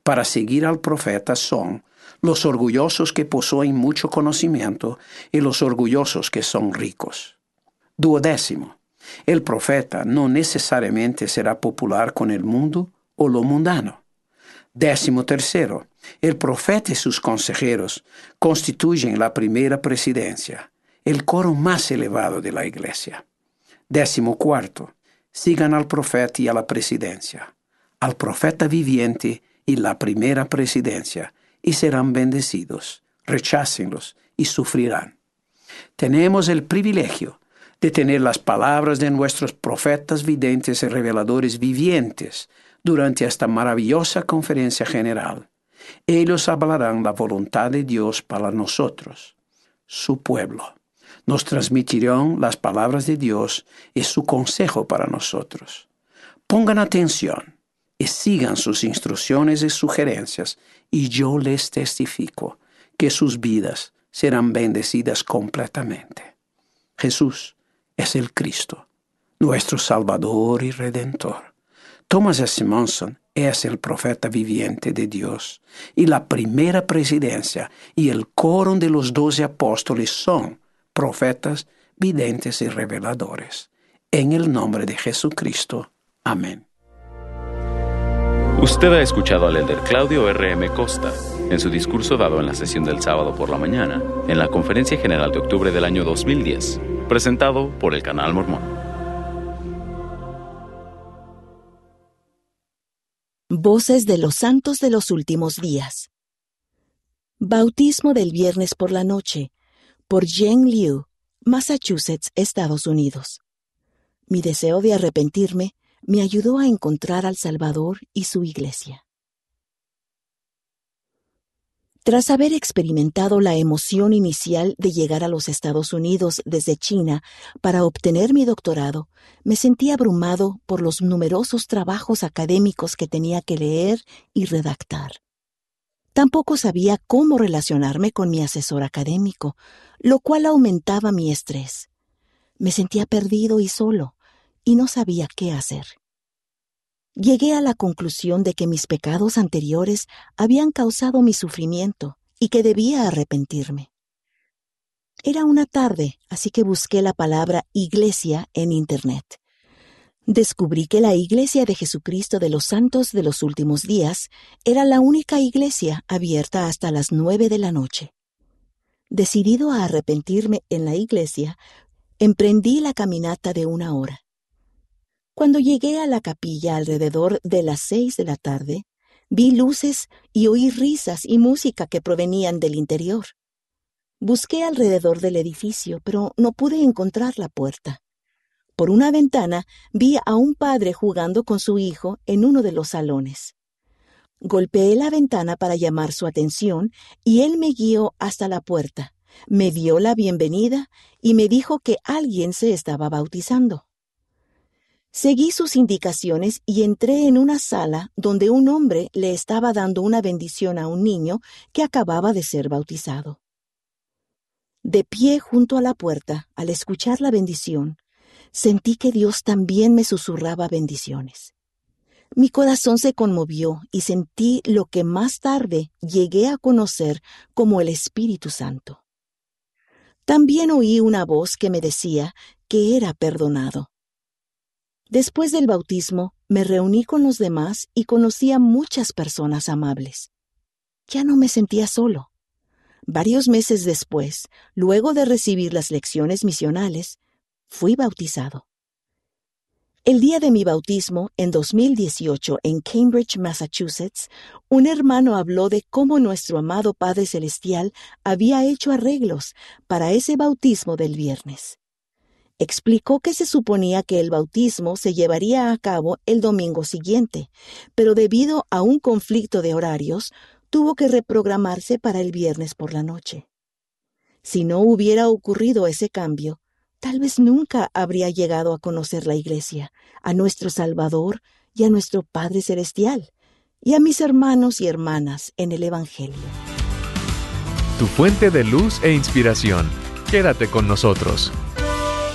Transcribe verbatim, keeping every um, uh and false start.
para seguir al profeta son los orgullosos que poseen mucho conocimiento y los orgullosos que son ricos. Duodécimo, el profeta no necesariamente será popular con el mundo o lo mundano. Décimo tercero, el profeta y sus consejeros constituyen la primera presidencia, el coro más elevado de la iglesia. Décimo cuarto, sigan al profeta y a la presidencia, al profeta viviente y la primera presidencia, y serán bendecidos. Rechácenlos y sufrirán. Tenemos el privilegio de tener las palabras de nuestros profetas videntes y reveladores vivientes durante esta maravillosa conferencia general. Ellos hablarán la voluntad de Dios para nosotros, su pueblo. Nos transmitirán las palabras de Dios y su consejo para nosotros. Pongan atención y sigan sus instrucciones y sugerencias, y yo les testifico que sus vidas serán bendecidas completamente. Jesús es el Cristo, nuestro Salvador y Redentor. Thomas S. Monson es el profeta viviente de Dios, y la primera presidencia y el coro de los doce apóstoles son profetas, videntes y reveladores. En el nombre de Jesucristo. Amén. Usted ha escuchado al elder Claudio R M Costa en su discurso dado en la sesión del sábado por la mañana en la Conferencia General de octubre del año dos mil diez, presentado por el Canal Mormón. Voces de los Santos de los Últimos Días. Bautismo del viernes por la noche, por Jen Liu, Massachusetts, Estados Unidos. Mi deseo de arrepentirme me ayudó a encontrar al Salvador y su Iglesia. Tras haber experimentado la emoción inicial de llegar a los Estados Unidos desde China para obtener mi doctorado, me sentí abrumado por los numerosos trabajos académicos que tenía que leer y redactar. Tampoco sabía cómo relacionarme con mi asesor académico, lo cual aumentaba mi estrés. Me sentía perdido y solo, y no sabía qué hacer. Llegué a la conclusión de que mis pecados anteriores habían causado mi sufrimiento y que debía arrepentirme. Era una tarde, así que busqué la palabra iglesia en Internet. Descubrí que la Iglesia de Jesucristo de los Santos de los Últimos Días era la única iglesia abierta hasta las nueve de la noche. Decidido a arrepentirme en la iglesia, emprendí la caminata de una hora. Cuando llegué a la capilla alrededor de las seis de la tarde, vi luces y oí risas y música que provenían del interior. Busqué alrededor del edificio, pero no pude encontrar la puerta. Por una ventana vi a un padre jugando con su hijo en uno de los salones. Golpeé la ventana para llamar su atención y él me guió hasta la puerta, me dio la bienvenida y me dijo que alguien se estaba bautizando. Seguí sus indicaciones y entré en una sala donde un hombre le estaba dando una bendición a un niño que acababa de ser bautizado. De pie junto a la puerta, al escuchar la bendición, sentí que Dios también me susurraba bendiciones. Mi corazón se conmovió y sentí lo que más tarde llegué a conocer como el Espíritu Santo. También oí una voz que me decía que era perdonado. Después del bautismo, me reuní con los demás y conocí a muchas personas amables. Ya no me sentía solo. Varios meses después, luego de recibir las lecciones misionales, fui bautizado. El día de mi bautismo, en dos mil dieciocho, en Cambridge, Massachusetts, un hermano habló de cómo nuestro amado Padre Celestial había hecho arreglos para ese bautismo del viernes. Explicó que se suponía que el bautismo se llevaría a cabo el domingo siguiente, pero debido a un conflicto de horarios, tuvo que reprogramarse para el viernes por la noche. Si no hubiera ocurrido ese cambio, tal vez nunca habría llegado a conocer la Iglesia, a nuestro Salvador y a nuestro Padre Celestial, y a mis hermanos y hermanas en el Evangelio. Tu fuente de luz e inspiración. Quédate con nosotros.